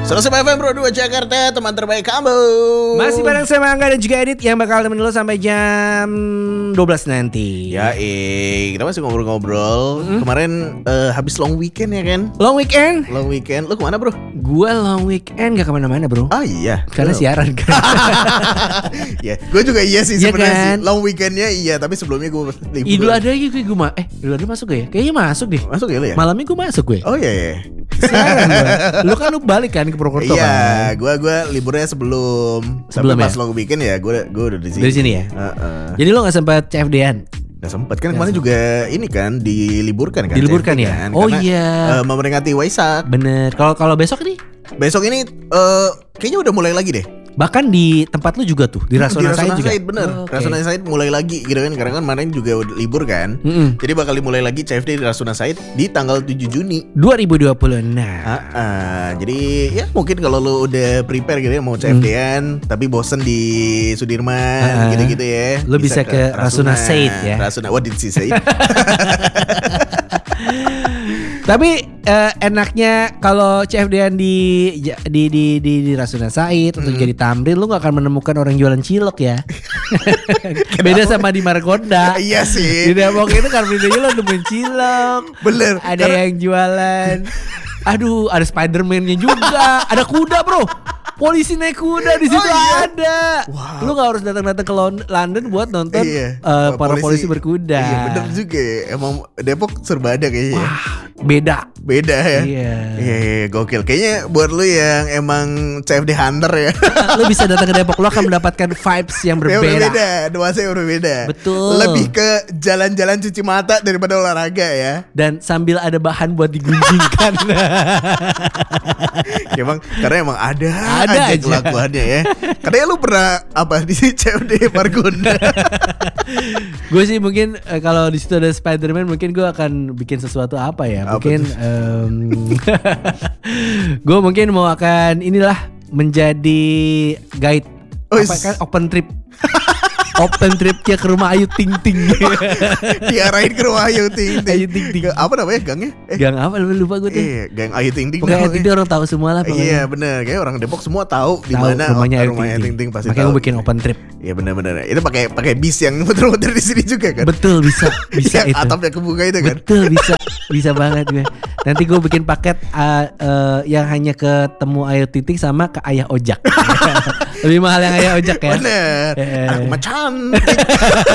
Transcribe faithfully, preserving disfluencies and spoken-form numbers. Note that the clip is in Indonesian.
seratus F M Pro dua Jakarta, teman terbaik kamu. Masih bareng saya Mangga dan juga Edit yang bakal temenin lo sampai jam dua belas nanti. Ya eh, kita masih ngobrol-ngobrol. Mm-hmm. Kemarin uh, habis long weekend ya kan? Long weekend? Long weekend, lu kemana bro? Gua long weekend gak kemana-mana bro. Oh iya. Karena oh. siaran kan. Ya, gue juga iya sih ya sebenarnya kan? sih. Long weekendnya iya, tapi sebelumnya gue libur. Idul Adha gitu gue ma- eh Idul Adha masuk gak ya? Kayaknya masuk deh. Masuk ya lu ya? Malamnya gue masuk gue. Oh iya iya. Siaran gue. Lu kan lu balik kan ke Purwokerto iya, kan? Iya, gue gue liburnya sebelum. Sebelum tapi pas ya? long weekend ya gue gue udah di sini. Dari sini ya. Uh-uh. Jadi lo nggak sempat C F D-an? Gak sempet kan kemarin juga ini kan diliburkan kan? Diliburkan ya? Kan? Oh Karena, iya. Uh, memperingati Waisak. Bener. Kalau kalau besok nih? Besok ini uh, kayaknya udah mulai lagi deh. Bahkan di tempat lu juga tuh di Rasuna Said juga. Said, bener. Oh, okay. Rasuna Said mulai lagi gitu kan, karena kan kemarin juga udah libur kan. Mm-mm. Jadi bakal dimulai lagi C F D di Rasuna Said di tanggal tujuh Juni dua ribu dua puluh. Nah, uh-uh. Jadi ya mungkin kalau lu udah prepare gitu ya mau C F D-an mm. tapi bosen di Sudirman uh-uh. gitu-gitu ya. Lu bisa, bisa ke, ke Rasuna Said ya. Rasuna, what did she say? Tapi uh, enaknya kalau C F D-an di di di di, di Rasuna Said mm. untuk jadi tamrin, lu gak akan menemukan orang jualan cilok ya. Beda sama di Margonda. Iya sih. Di Depok itu Car Free Day lo nemuin cilok. Bener. Ada karena... yang jualan. Aduh, ada Spiderman-nya juga. Ada kuda bro. Polisi naik kuda di situ oh, iya. ada. Wow. Lu nggak harus datang-datang ke London buat nonton iya. uh, para polisi, polisi berkuda. Iya bener juga. Emang Depok serba ada kayaknya. Wah, beda. Beda ya. Iya. Iya, iya gokil. Kayaknya buat lu yang emang C F D hunter ya. Lu bisa datang ke Depok, lu akan mendapatkan vibes yang berbeda. Yang berbeda, nuansanya berbeda. Betul. Lebih ke jalan-jalan cuci mata daripada olahraga ya. Dan sambil ada bahan buat digunjingkan. Emang karena emang ada. Ada aja aja kelakuannya ya. Katanya lu pernah apa di C F D Margonda? Gue sih mungkin uh, kalau di situ ada Spiderman mungkin gue akan bikin sesuatu apa ya? Apa mungkin um, gue mungkin mau akan inilah menjadi guide oh, apa kan open trip. Open tripnya ke rumah Ayu Ting Ting. Diarahin ke rumah Ayu Ting Ting. Ayu Ting Ting. Apa namanya gangnya? Eh. Gang apa lupa gue tuh. Iya, gang Ayu Ting Ting. Pokoknya Ayu Ting Ting orang tahu semua lah pokoknya. Iya benar, kayak orang Depok semua tahu di mana rumahnya Ayu rumahnya Ting Ting pasti. Makanya gue bikin open trip. Iya benar-benar. Itu pakai pakai bis yang muter-muter di sini juga kan? Betul bisa, bisa itu. Atapnya kebuka itu kan? Betul bisa, bisa banget gue. Nanti gue bikin paket uh, uh, yang hanya ketemu Ayu Ting Ting sama ke Ayah Ojak. Lebih mahal yang Ayah Ojak ya. Bener. Eh. Aku mah cantik.